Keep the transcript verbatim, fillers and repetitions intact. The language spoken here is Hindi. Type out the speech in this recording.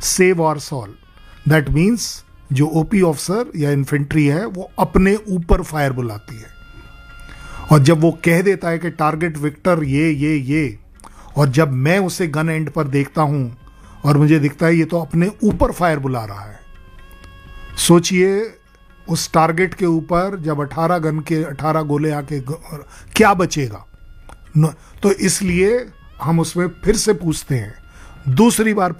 Save our soul. That means जो ओपी ऑफिसर या इन्फेंट्री है वो अपने ऊपर फायर बुलाती है, और जब वो कह देता है कि टारगेट विक्टर ये ये ये, और जब मैं उसे गन एंड पर देखता हूं और मुझे दिखता है ये तो अपने ऊपर फायर बुला रहा है, सोचिए उस टारगेट के ऊपर जब अठारह गन के अठारह गोले आके क्या बचेगा। तो इसलिए हम उसमें फिर से पूछते हैं दूसरी बार